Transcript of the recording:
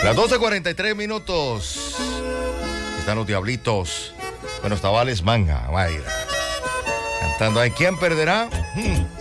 Las 12:43. Están los Diablitos. Bueno, estaba Alex Manga, Mayra. Cantando ahí. ¿Quién perderá?